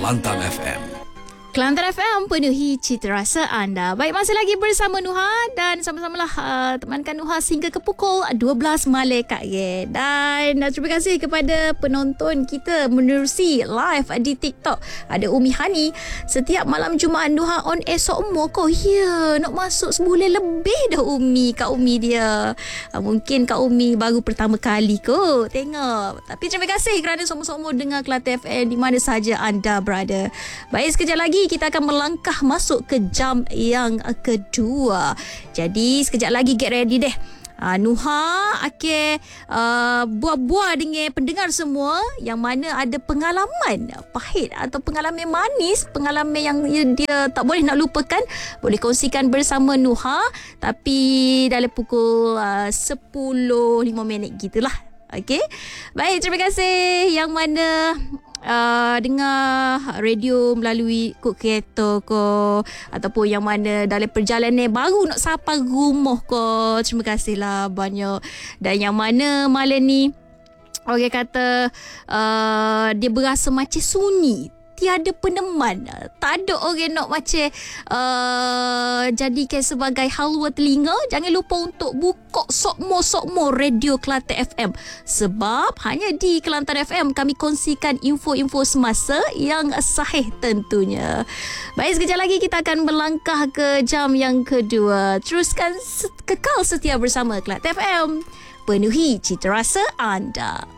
Kelantan FM. Kelantan FM penuhi cita rasa anda. Baik, masih lagi bersama Nuha dan sama-samalah temankan Nuha sehingga ke pukul 12 malam Kak Ye. Dan terima kasih kepada penonton kita menerusi live di TikTok. Ada Umi Hani. Setiap malam Jumaat Nuha on air sokmo ko. Ya, nak masuk sebulan lebih dah Umi. Kak Umi dia. Mungkin Kak Umi baru pertama kali kot tengok. Tapi terima kasih kerana semua-semua dengar Kelantan FM di mana sahaja anda berada. Baik, sekejap lagi kita akan melangkah masuk ke jam yang kedua. Jadi sekejap lagi get ready deh. Nuha akan buah-buah dengan pendengar semua yang mana ada pengalaman pahit atau pengalaman manis, pengalaman yang dia tak boleh nak lupakan, boleh kongsikan bersama Nuha, tapi dalam pukul 10.05 gitulah. Okey. Baik, terima kasih yang mana dengar radio melalui kod kereta ko, ataupun yang mana dalam perjalanan baru nak sampai rumah ko. Terima kasihlah banyak. Dan yang mana malam ni orang kata dia berasa macam sunyi, tiada peneman, tak ada orang nak macam jadikan sebagai halwa telinga. Jangan lupa untuk buka sokmo radio Kelantan FM, sebab hanya di Kelantan FM kami kongsikan info-info semasa yang sahih tentunya. Baik, sekejap lagi kita akan melangkah ke jam yang kedua. Teruskan kekal setia bersama Kelantan FM, penuhi cita rasa anda.